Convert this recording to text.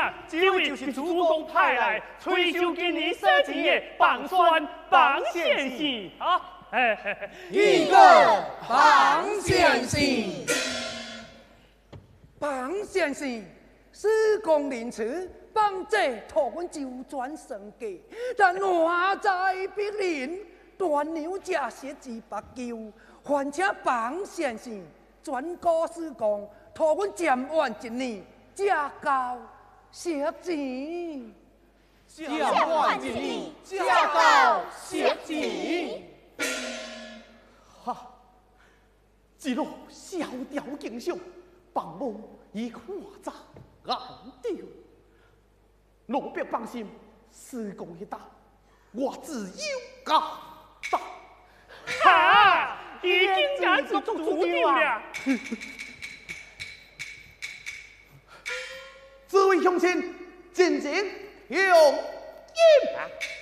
啊，这位就是主公派来催收今年收钱的榜栓榜先生啊！ 一个榜先生，榜先生，施公临此，帮这托阮周转生计，但我在必临，断牛假血之八九，还请榜先生转告施公，托阮暂缓一年，价高血钱。 暂缓一年，价高血钱。 哈，一路萧条景象，房屋已化作暗调。路别放心，施工一打，我自有交代。 哈，已经然做主定了。 这位乡亲，进前用印。